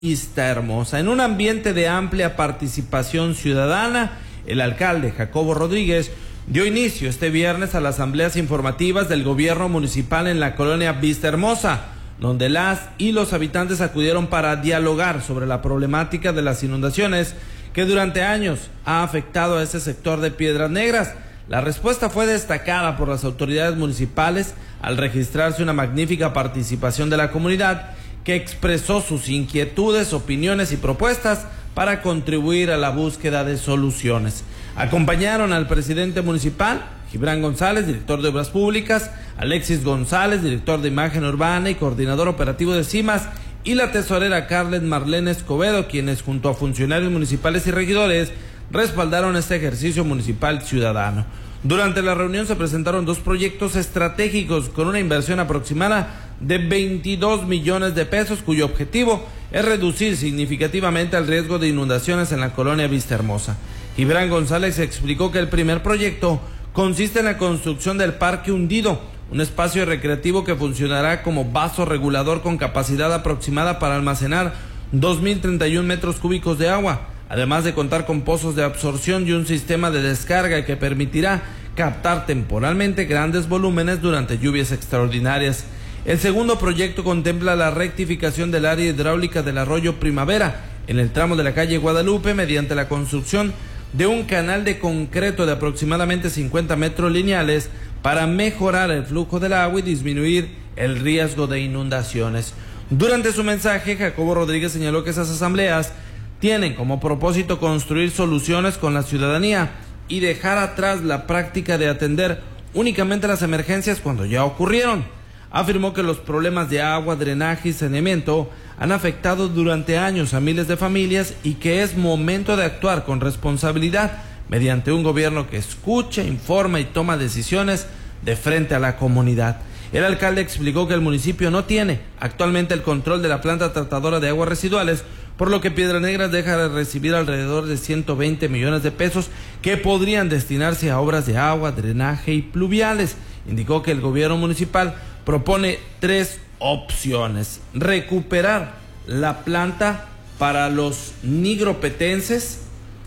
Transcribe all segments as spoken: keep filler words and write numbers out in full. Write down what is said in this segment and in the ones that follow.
Vistahermosa. En un ambiente de amplia participación ciudadana, el alcalde Jacobo Rodríguez dio inicio este viernes a las asambleas informativas del gobierno municipal en la colonia Vistahermosa, donde las y los habitantes acudieron para dialogar sobre la problemática de las inundaciones que durante años ha afectado a ese sector de Piedras Negras. La respuesta fue destacada por las autoridades municipales al registrarse una magnífica participación de la comunidad, que expresó sus inquietudes, opiniones y propuestas para contribuir a la búsqueda de soluciones. Acompañaron al presidente municipal, Gibran González, director de Obras Públicas, Alexis González, director de Imagen Urbana y coordinador operativo de CIMAS, y la tesorera Carlet Marlene Escobedo, quienes junto a funcionarios municipales y regidores respaldaron este ejercicio municipal ciudadano. Durante la reunión se presentaron dos proyectos estratégicos con una inversión aproximada de veintidós millones de pesos, cuyo objetivo es reducir significativamente el riesgo de inundaciones en la colonia Vistahermosa. Gibran González explicó que el primer proyecto consiste en la construcción del Parque Hundido, un espacio recreativo que funcionará como vaso regulador con capacidad aproximada para almacenar dos mil treinta y un metros cúbicos de agua, además de contar con pozos de absorción y un sistema de descarga que permitirá captar temporalmente grandes volúmenes durante lluvias extraordinarias. El segundo proyecto contempla la rectificación del área hidráulica del arroyo Primavera en el tramo de la calle Guadalupe mediante la construcción de un canal de concreto de aproximadamente cincuenta metros lineales para mejorar el flujo del agua y disminuir el riesgo de inundaciones. Durante su mensaje, Jacobo Rodríguez señaló que esas asambleas tienen como propósito construir soluciones con la ciudadanía y dejar atrás la práctica de atender únicamente las emergencias cuando ya ocurrieron. Afirmó que los problemas de agua, drenaje y saneamiento han afectado durante años a miles de familias y que es momento de actuar con responsabilidad mediante un gobierno que escucha, informa y toma decisiones de frente a la comunidad. El alcalde explicó que el municipio no tiene actualmente el control de la planta tratadora de aguas residuales, por lo que Piedras Negras deja de recibir alrededor de ciento veinte millones de pesos que podrían destinarse a obras de agua, drenaje y pluviales. Indicó que el gobierno municipal propone tres opciones: recuperar la planta para los nigropetenses,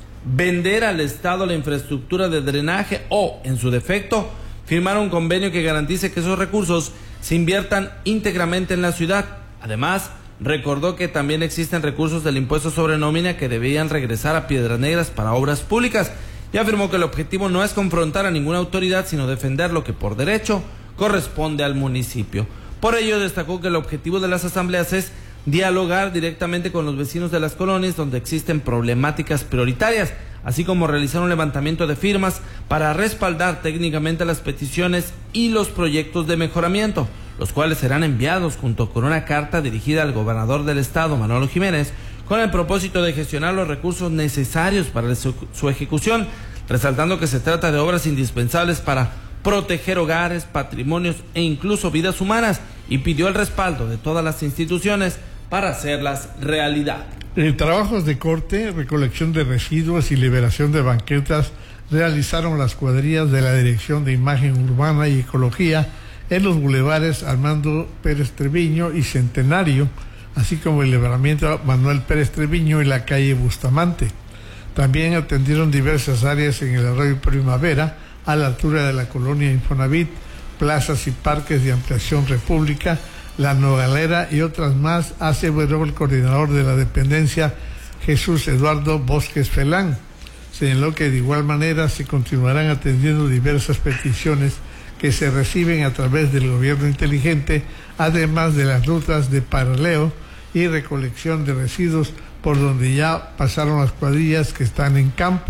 vender al Estado la infraestructura de drenaje o, en su defecto, firmar un convenio que garantice que esos recursos se inviertan íntegramente en la ciudad. Además, recordó que también existen recursos del impuesto sobre nómina que deberían regresar a Piedras Negras para obras públicas, y afirmó que el objetivo no es confrontar a ninguna autoridad, sino defender lo que por derecho corresponde al municipio. Por ello, destacó que el objetivo de las asambleas es dialogar directamente con los vecinos de las colonias donde existen problemáticas prioritarias, así como realizar un levantamiento de firmas para respaldar técnicamente las peticiones y los proyectos de mejoramiento, los cuales serán enviados junto con una carta dirigida al gobernador del estado, Manolo Jiménez, con el propósito de gestionar los recursos necesarios para su, su ejecución, resaltando que se trata de obras indispensables para proteger hogares, patrimonios e incluso vidas humanas, y pidió el respaldo de todas las instituciones para hacerlas realidad. En trabajos de corte, recolección de residuos y liberación de banquetas realizaron las cuadrillas de la Dirección de Imagen Urbana y Ecología en los bulevares Armando Pérez Treviño y Centenario, así como el libramiento Manuel Pérez Treviño y la calle Bustamante. También atendieron diversas áreas en el arroyo Primavera, a la altura de la colonia Infonavit, plazas y parques de ampliación República, La Nogalera y otras más, aseveró el coordinador de la dependencia, Jesús Eduardo Bosques Felán. Señaló que de igual manera se continuarán atendiendo diversas peticiones que se reciben a través del gobierno inteligente, además de las rutas de paraleo y recolección de residuos por donde ya pasaron las cuadrillas que están en campo.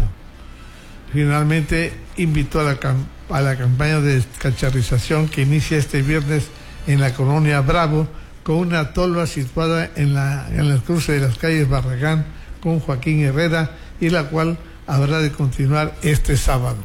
Finalmente, invitó a la, a la campaña de descacharrización que inicia este viernes en la colonia Bravo, con una tolva situada en, la, en el cruce de las calles Barragán con Joaquín Herrera, y la cual habrá de continuar este sábado.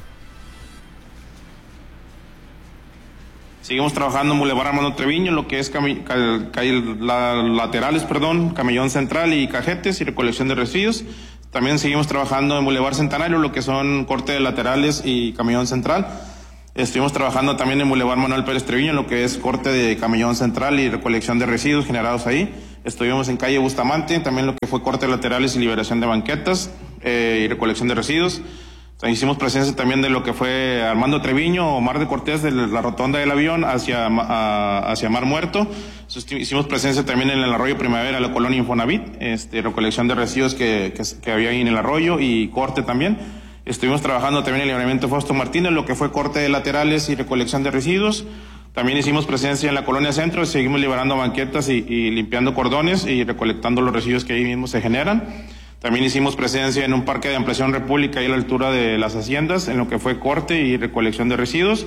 Seguimos trabajando en Boulevard Armando Treviño, lo que es cami, ca, ca, la, laterales, perdón, Camellón Central y Cajetes y recolección de residuos. También seguimos trabajando en Boulevard Centenario, lo que son corte de laterales y Camellón Central. Estuvimos trabajando también en Boulevard Manuel Pérez Treviño, lo que es corte de Camellón Central y recolección de residuos generados ahí. Estuvimos en calle Bustamante, también lo que fue corte de laterales y liberación de banquetas eh, y recolección de residuos. Hicimos presencia también de lo que fue Armando Treviño o Mar de Cortés, de la rotonda del avión hacia, a, hacia Mar Muerto. Hicimos presencia también en el arroyo Primavera, la colonia Infonavit, este, recolección de residuos que, que, que había ahí en el arroyo y corte también. Estuvimos trabajando también en el libramiento Fausto Martínez, lo que fue corte de laterales y recolección de residuos. También hicimos presencia en la colonia Centro, seguimos liberando banquetas y, y limpiando cordones y recolectando los residuos que ahí mismo se generan. También hicimos presencia en un parque de ampliación República, ahí a la altura de las haciendas, en lo que fue corte y recolección de residuos.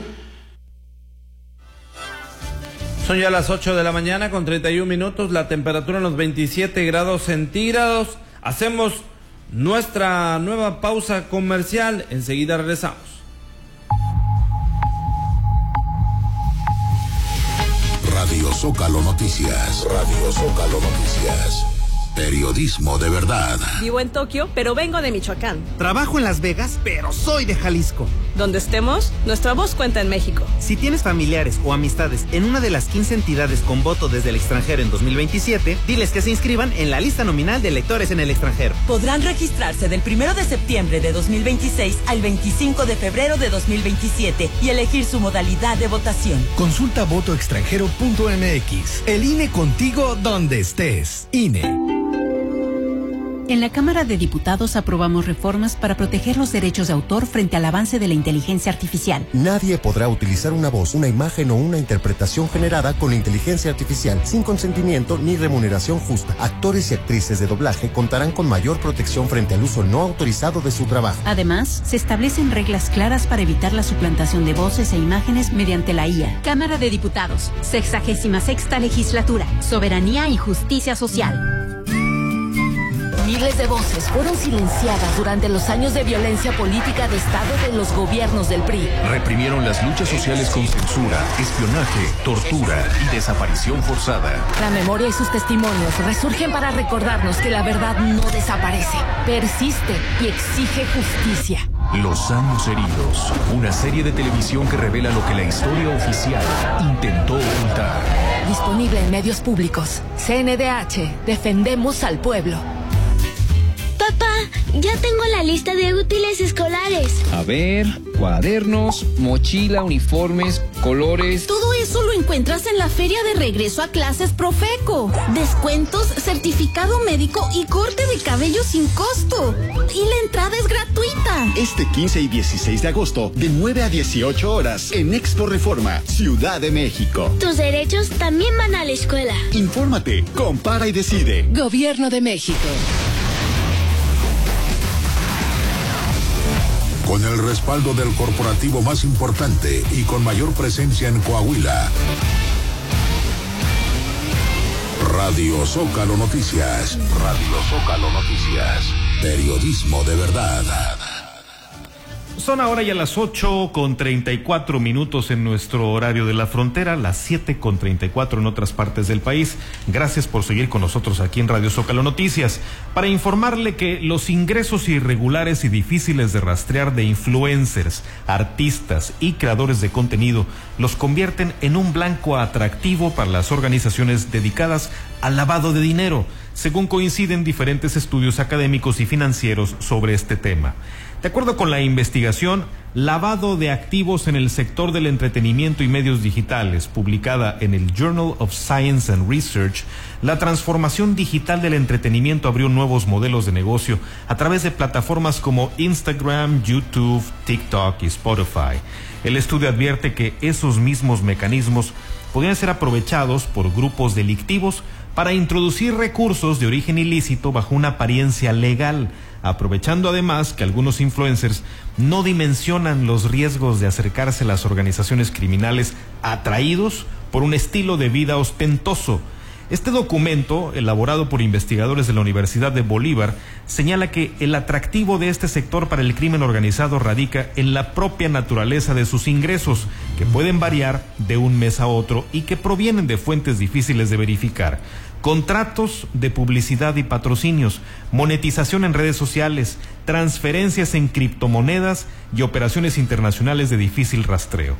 Son ya las ocho de la mañana con treinta y un minutos, la temperatura en los veintisiete grados centígrados. Hacemos nuestra nueva pausa comercial, enseguida regresamos. Radio Zócalo Noticias, Radio Zócalo Noticias. Periodismo de verdad. Vivo en Tokio, pero vengo de Michoacán. Trabajo en Las Vegas, pero soy de Jalisco. Donde estemos, nuestra voz cuenta en México. Si tienes familiares o amistades en una de las quince entidades con voto desde el extranjero en dos mil veintisiete, diles que se inscriban en la lista nominal de electores en el extranjero. Podrán registrarse del primero de septiembre de dos mil veintiséis al veinticinco de febrero de dos mil veintisiete y elegir su modalidad de votación. Consulta voto extranjero punto m x. El I N E contigo donde estés. I N E. En la Cámara de Diputados aprobamos reformas para proteger los derechos de autor frente al avance de la inteligencia artificial. Nadie podrá utilizar una voz, una imagen o una interpretación generada con inteligencia artificial sin consentimiento ni remuneración justa. Actores y actrices de doblaje contarán con mayor protección frente al uso no autorizado de su trabajo. Además, se establecen reglas claras para evitar la suplantación de voces e imágenes mediante la I A. Cámara de Diputados, sexagésima sexta legislatura, soberanía y justicia social. Miles de voces fueron silenciadas durante los años de violencia política de Estado de los gobiernos del P R I. Reprimieron las luchas sociales con censura, espionaje, tortura y desaparición forzada. La memoria y sus testimonios resurgen para recordarnos que la verdad no desaparece, persiste y exige justicia. Los años heridos, una serie de televisión que revela lo que la historia oficial intentó ocultar. Disponible en medios públicos. C N D H, defendemos al pueblo. Papá, ya tengo la lista de útiles escolares. A ver, cuadernos, mochila, uniformes, colores. Todo eso lo encuentras en la feria de regreso a clases Profeco. Descuentos, certificado médico y corte de cabello sin costo. Y la entrada es gratuita. Este quince y dieciséis de agosto, de nueve a dieciocho horas, en Expo Reforma, Ciudad de México. Tus derechos también van a la escuela. Infórmate, compara y decide. Gobierno de México. Con el respaldo del corporativo más importante y con mayor presencia en Coahuila. Radio Zócalo Noticias. Radio Zócalo Noticias. Periodismo de verdad. Son ahora ya las ocho con treinta y cuatro minutos en nuestro horario de la frontera, las siete con treinta y cuatro en otras partes del país. Gracias por seguir con nosotros aquí en Radio Zócalo Noticias para informarle que los ingresos irregulares y difíciles de rastrear de influencers, artistas y creadores de contenido los convierten en un blanco atractivo para las organizaciones dedicadas al lavado de dinero, según coinciden diferentes estudios académicos y financieros sobre este tema. De acuerdo con la investigación Lavado de activos en el sector del entretenimiento y medios digitales, publicada en el Journal of Science and Research, la transformación digital del entretenimiento abrió nuevos modelos de negocio a través de plataformas como Instagram, YouTube, TikTok y Spotify. El estudio advierte que esos mismos mecanismos podrían ser aprovechados por grupos delictivos para introducir recursos de origen ilícito bajo una apariencia legal, aprovechando además que algunos influencers no dimensionan los riesgos de acercarse a las organizaciones criminales atraídos por un estilo de vida ostentoso. Este documento, elaborado por investigadores de la Universidad de Bolívar, señala que el atractivo de este sector para el crimen organizado radica en la propia naturaleza de sus ingresos, que pueden variar de un mes a otro y que provienen de fuentes difíciles de verificar. Contratos de publicidad y patrocinios, monetización en redes sociales, transferencias en criptomonedas y operaciones internacionales de difícil rastreo.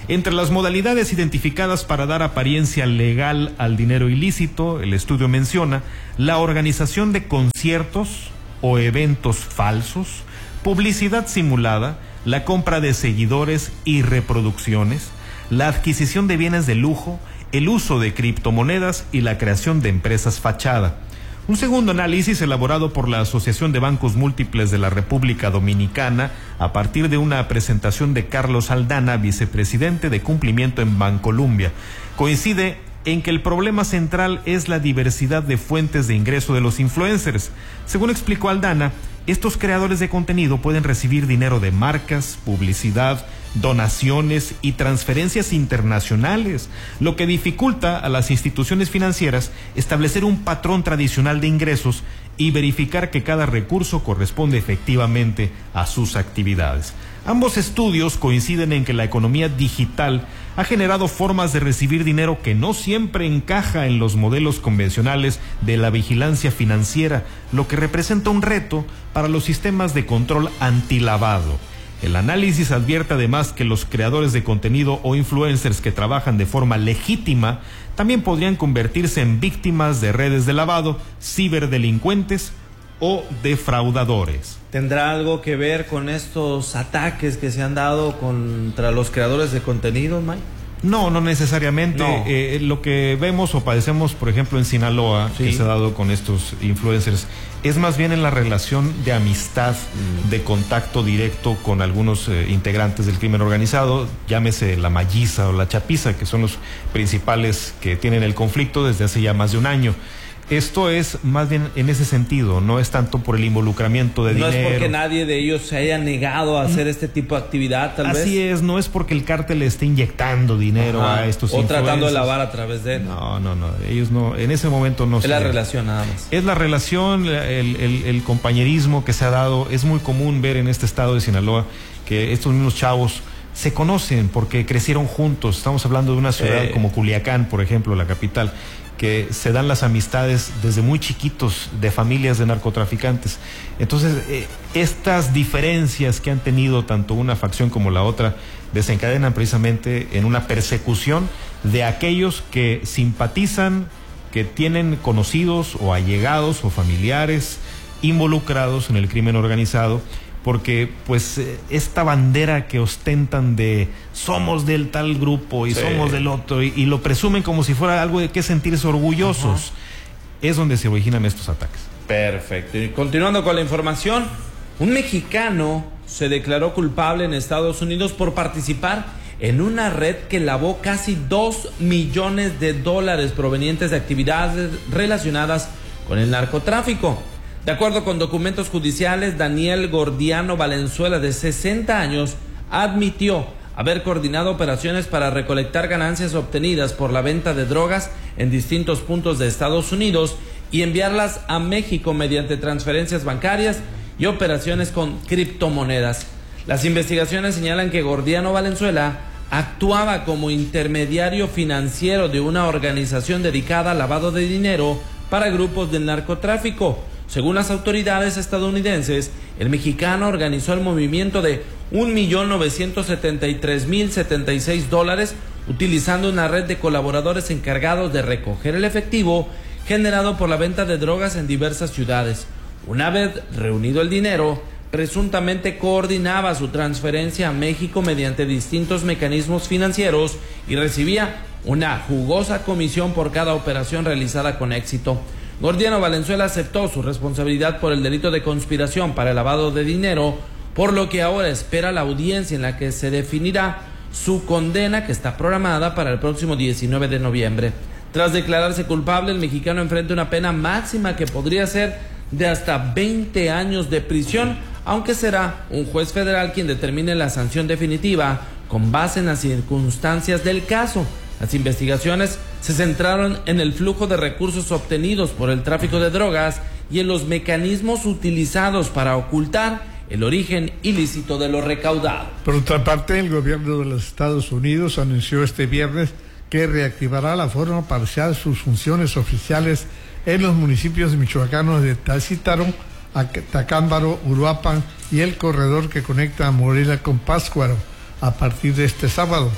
Entre las modalidades identificadas para dar apariencia legal al dinero ilícito, el estudio menciona la organización de conciertos o eventos falsos, publicidad simulada, la compra de seguidores y reproducciones, la adquisición de bienes de lujo, el uso de criptomonedas y la creación de empresas fachada. Un segundo análisis elaborado por la Asociación de Bancos Múltiples de la República Dominicana, a partir de una presentación de Carlos Aldana, vicepresidente de cumplimiento en Bancolombia, coincide en que el problema central es la diversidad de fuentes de ingreso de los influencers. Según explicó Aldana, estos creadores de contenido pueden recibir dinero de marcas, publicidad, donaciones y transferencias internacionales, lo que dificulta a las instituciones financieras establecer un patrón tradicional de ingresos y verificar que cada recurso corresponde efectivamente a sus actividades. Ambos estudios coinciden en que la economía digital ha generado formas de recibir dinero que no siempre encaja en los modelos convencionales de la vigilancia financiera, lo que representa un reto para los sistemas de control antilavado. El análisis advierte además que los creadores de contenido o influencers que trabajan de forma legítima también podrían convertirse en víctimas de redes de lavado, ciberdelincuentes o defraudadores. ¿Tendrá algo que ver con estos ataques que se han dado contra los creadores de contenido, Mike? No, no necesariamente. No. Eh, lo que vemos o padecemos, por ejemplo, en Sinaloa, sí, que se ha dado con estos influencers, es más bien en la relación de amistad, mm. de contacto directo con algunos eh, integrantes del crimen organizado, llámese la Malliza o la Chapiza, que son los principales que tienen el conflicto desde hace ya más de un año. Esto es más bien en ese sentido, no es tanto por el involucramiento de no dinero. No es porque nadie de ellos se haya negado a hacer este tipo de actividad, tal Así vez. Así es, no es porque el cártel le esté inyectando dinero Ajá. a estos influencers. O tratando de lavar a través de él. No, no, no, ellos no, en ese momento no. Es se la relación nada más. Es la relación, el, el, el compañerismo que se ha dado. Es muy común ver en este estado de Sinaloa que estos mismos chavos se conocen porque crecieron juntos. Estamos hablando de una ciudad eh. como Culiacán, por ejemplo, la capital, que se dan las amistades desde muy chiquitos de familias de narcotraficantes. Entonces, eh, estas diferencias que han tenido tanto una facción como la otra desencadenan precisamente en una persecución de aquellos que simpatizan, que tienen conocidos o allegados o familiares involucrados en el crimen organizado, porque pues esta bandera que ostentan de somos del tal grupo y sí. somos del otro y, y lo presumen como si fuera algo de que sentirse orgullosos, Ajá. es donde se originan estos ataques. Perfecto. Y continuando con la información, un mexicano se declaró culpable en Estados Unidos por participar en una red que lavó casi dos millones de dólares provenientes de actividades relacionadas con el narcotráfico. De acuerdo con documentos judiciales, Daniel Gordiano Valenzuela, de sesenta años, admitió haber coordinado operaciones para recolectar ganancias obtenidas por la venta de drogas en distintos puntos de Estados Unidos y enviarlas a México mediante transferencias bancarias y operaciones con criptomonedas. Las investigaciones señalan que Gordiano Valenzuela actuaba como intermediario financiero de una organización dedicada al lavado de dinero para grupos del narcotráfico. Según las autoridades estadounidenses, el mexicano organizó el movimiento de un millón novecientos setenta y tres mil setenta y seis dólares utilizando una red de colaboradores encargados de recoger el efectivo generado por la venta de drogas en diversas ciudades. Una vez reunido el dinero, presuntamente coordinaba su transferencia a México mediante distintos mecanismos financieros y recibía una jugosa comisión por cada operación realizada con éxito. Gordiano Valenzuela aceptó su responsabilidad por el delito de conspiración para el lavado de dinero, por lo que ahora espera la audiencia en la que se definirá su condena, que está programada para el próximo diecinueve de noviembre. Tras declararse culpable, el mexicano enfrenta una pena máxima que podría ser de hasta veinte años de prisión, aunque será un juez federal quien determine la sanción definitiva con base en las circunstancias del caso. Las investigaciones se centraron en el flujo de recursos obtenidos por el tráfico de drogas y en los mecanismos utilizados para ocultar el origen ilícito de lo recaudado. Por otra parte, el gobierno de los Estados Unidos anunció este viernes que reactivará la forma parcial sus funciones oficiales en los municipios michoacanos de Tácítaro, Tacámbaro, Uruapan y el corredor que conecta a Morelia con Pátzcuaro a partir de este sábado.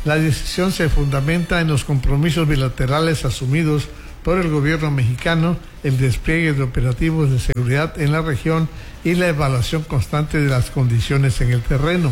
La decisión se fundamenta en los compromisos bilaterales asumidos por el gobierno mexicano, el despliegue de operativos de seguridad en la región y la evaluación constante de las condiciones en el terreno.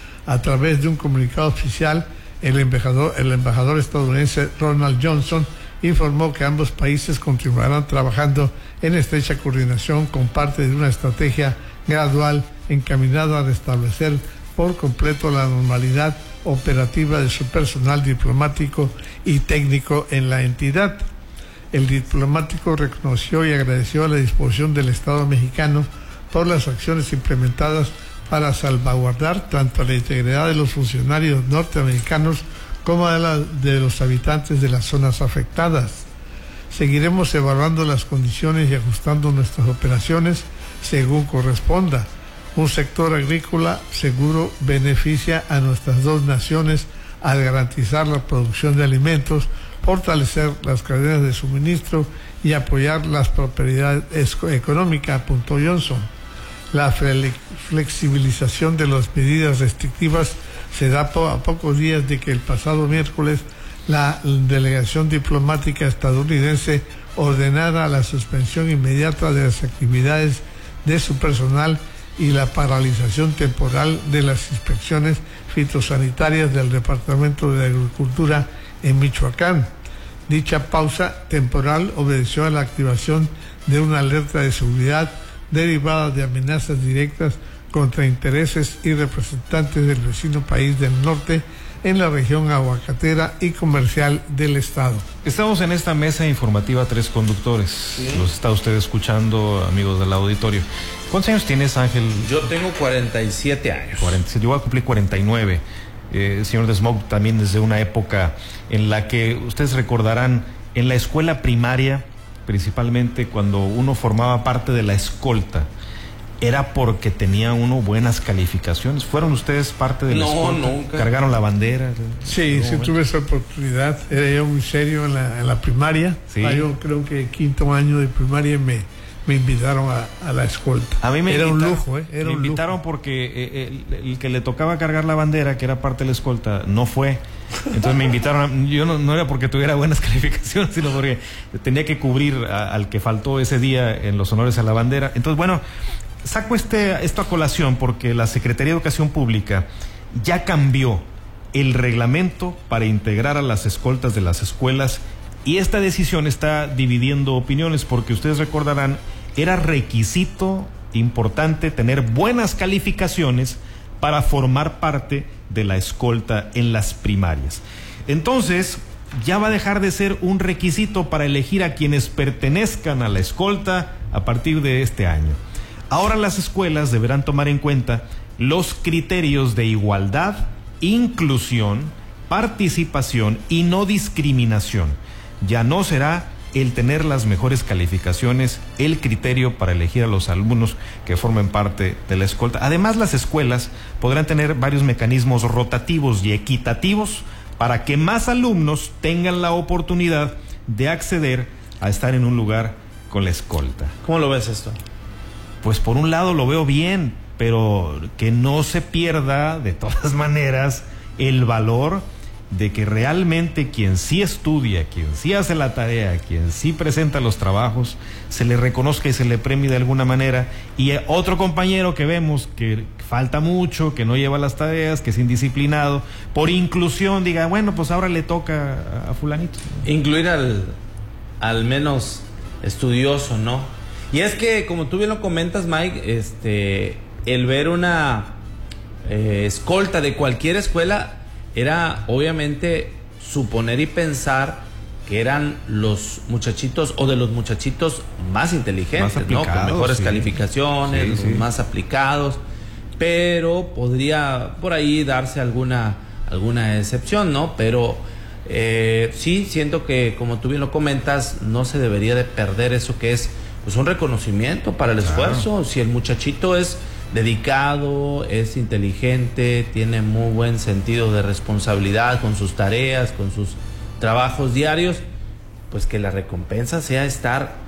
A través de un comunicado oficial, el embajador, el embajador estadounidense Ronald Johnson informó que ambos países continuarán trabajando en estrecha coordinación con parte de una estrategia gradual encaminada a restablecer por completo la normalidad operativa de su personal diplomático y técnico en la entidad. El diplomático reconoció y agradeció la disposición del Estado mexicano por las acciones implementadas para salvaguardar tanto la integridad de los funcionarios norteamericanos como de, la, de los habitantes de las zonas afectadas. Seguiremos evaluando las condiciones y ajustando nuestras operaciones según corresponda. Un sector agrícola seguro beneficia a nuestras dos naciones al garantizar la producción de alimentos, fortalecer las cadenas de suministro y apoyar la prosperidad económica, apuntó Johnson. La flexibilización de las medidas restrictivas se da a pocos días de que el pasado miércoles la delegación diplomática estadounidense ordenara la suspensión inmediata de las actividades de su personal y la paralización temporal de las inspecciones fitosanitarias del Departamento de Agricultura en Michoacán. Dicha pausa temporal obedeció a la activación de una alerta de seguridad derivada de amenazas directas contra intereses y representantes del vecino país del norte en la región aguacatera y comercial del estado. Estamos en esta mesa informativa tres conductores. Sí. Los está usted escuchando, amigos del auditorio. ¿Cuántos años tienes, Ángel? Yo tengo cuarenta y siete años. cuarenta, yo voy a cumplir cuarenta y nueve. Eh, señor Desmog, también desde una época en la que ustedes recordarán en la escuela primaria, principalmente cuando uno formaba parte de la escolta, era porque tenía uno buenas calificaciones. ¿Fueron ustedes parte de la no, escolta? No, nunca. ¿Cargaron la bandera? Sí, sí, tuve esa oportunidad. Era yo muy serio en la, en la primaria. Sí. Ah, yo creo que quinto año de primaria me, me invitaron a, a la escolta. A mí me era invitaron, un lujo, ¿eh? Era me un invitaron lujo. porque eh, el, el que le tocaba cargar la bandera, que era parte de la escolta, no fue. Entonces me invitaron, a, yo no, no era porque tuviera buenas calificaciones, sino porque tenía que cubrir a, al que faltó ese día en los honores a la bandera. Entonces, bueno, saco este, esto a colación porque la Secretaría de Educación Pública ya cambió el reglamento para integrar a las escoltas de las escuelas y esta decisión está dividiendo opiniones porque ustedes recordarán, era requisito importante tener buenas calificaciones para formar parte de la escolta en las primarias. Entonces, ya va a dejar de ser un requisito para elegir a quienes pertenezcan a la escolta a partir de este año. Ahora las escuelas deberán tomar en cuenta los criterios de igualdad, inclusión, participación y no discriminación. Ya no será el tener las mejores calificaciones el criterio para elegir a los alumnos que formen parte de la escolta. Además, las escuelas podrán tener varios mecanismos rotativos y equitativos para que más alumnos tengan la oportunidad de acceder a estar en un lugar con la escolta. ¿Cómo lo ves esto? Pues por un lado lo veo bien, pero que no se pierda de todas maneras el valor de que realmente quien sí estudia, quien sí hace la tarea, quien sí presenta los trabajos, se le reconozca y se le premie de alguna manera, y otro compañero que vemos que falta mucho, que no lleva las tareas, que es indisciplinado, por inclusión diga, bueno, pues ahora le toca a fulanito. Incluir al, al menos estudioso, ¿no? Y es que, como tú bien lo comentas, Mike, este, el ver una eh, escolta de cualquier escuela era obviamente suponer y pensar que eran los muchachitos o de los muchachitos más inteligentes, más ¿no? Con mejores sí. calificaciones, sí, los sí. más aplicados, pero podría por ahí darse alguna, alguna excepción, ¿no? Pero eh, sí, siento que, como tú bien lo comentas, no se debería de perder eso que es pues un reconocimiento para el claro. esfuerzo. Si el muchachito es dedicado, es inteligente, tiene muy buen sentido de responsabilidad con sus tareas, con sus trabajos diarios, pues que la recompensa sea estar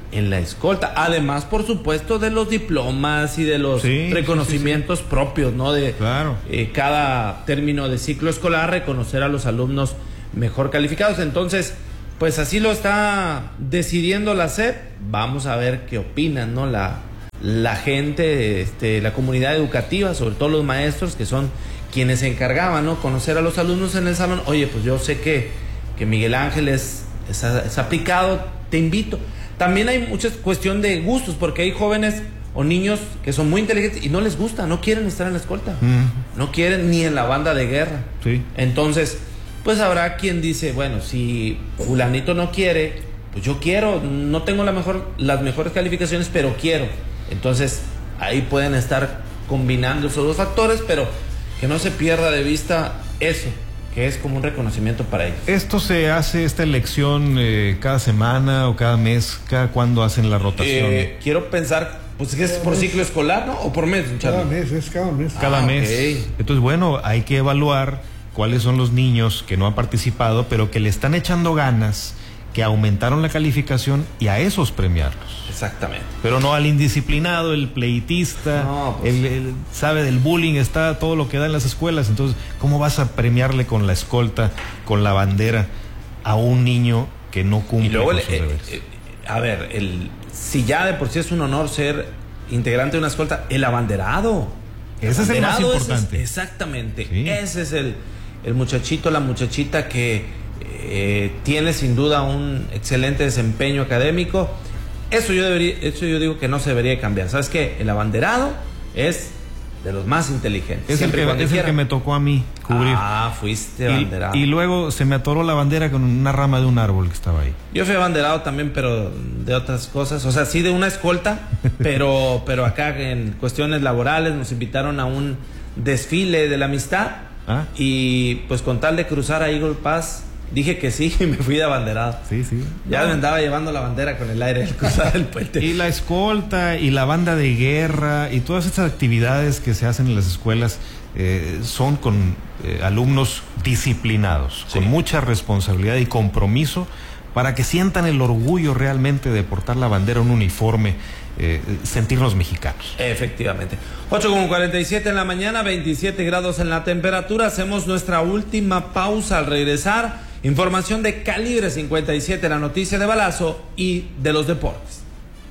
en la escolta, además por supuesto de los diplomas y de los sí, reconocimientos sí, sí, sí. propios, ¿no? De claro. eh, cada término de ciclo escolar, reconocer a los alumnos mejor calificados. Entonces, pues así lo está decidiendo la S E P. Vamos a ver qué opinan, ¿no? La, la gente, este, la comunidad educativa, sobre todo los maestros, que son quienes se encargaban, ¿no? Conocer a los alumnos en el salón. Oye, pues yo sé que, que Miguel Ángel es, es, es aplicado, te invito. También hay mucha cuestión de gustos, porque hay jóvenes o niños que son muy inteligentes y no les gusta, no quieren estar en la escolta, mm. no quieren ni en la banda de guerra. Sí. Entonces, pues habrá quien dice, bueno, si fulanito no quiere, pues yo quiero, no tengo la mejor, las mejores calificaciones, pero quiero. Entonces, ahí pueden estar combinando esos dos factores, pero que no se pierda de vista eso, que es como un reconocimiento para ellos. ¿Esto se hace, esta elección, eh, cada semana o cada mes? ¿Cada cuándo hacen la rotación? Eh, quiero pensar, pues que es por ciclo escolar, ¿no? ¿O por mes? Cada mes, es cada mes. Cada ah, mes. Okay. Entonces, bueno, hay que evaluar cuáles son los niños que no han participado, pero que le están echando ganas, que aumentaron la calificación, y a esos premiarlos. Exactamente. Pero no al indisciplinado, el pleitista, no, pues, el, el sabe del bullying, está todo lo que da en las escuelas. Entonces, ¿cómo vas a premiarle con la escolta, con la bandera, a un niño que no cumple y luego con el, sus eh, deberes? Eh, a ver, el, si ya de por sí es un honor ser integrante de una escolta, el abanderado. Ese es el más importante. Es, exactamente. Sí. Ese es el, el muchachito, la muchachita que Eh, tiene sin duda un excelente desempeño académico. Eso yo debería, eso yo digo que no se debería cambiar. ¿Sabes qué? El abanderado es de los más inteligentes. Es, el que, es el que me tocó a mí cubrir. Ah, fuiste abanderado. Y, y luego se me atoró la bandera con una rama de un árbol que estaba ahí. Yo fui abanderado también, pero de otras cosas. O sea, sí de una escolta, pero, pero acá en cuestiones laborales nos invitaron a un desfile de la amistad. ¿Ah? Y pues con tal de cruzar a Eagle Pass, dije que sí y me fui de abanderado. Sí, sí. Ya no. Me andaba llevando la bandera con el aire al cruzar el puente. Y la escolta y la banda de guerra y todas estas actividades que se hacen en las escuelas eh, son con eh, alumnos disciplinados, sí, con mucha responsabilidad y compromiso, para que sientan el orgullo realmente de portar la bandera, un uniforme, eh, sentirnos mexicanos. Efectivamente. ocho con cuarenta y siete en la mañana, veintisiete grados en la temperatura. Hacemos nuestra última pausa. Al regresar, información de Calibre cincuenta y siete, la noticia de balazo y de los deportes.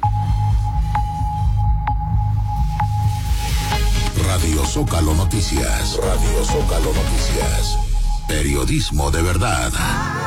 Radio Zócalo Noticias. Radio Zócalo Noticias. Periodismo de verdad.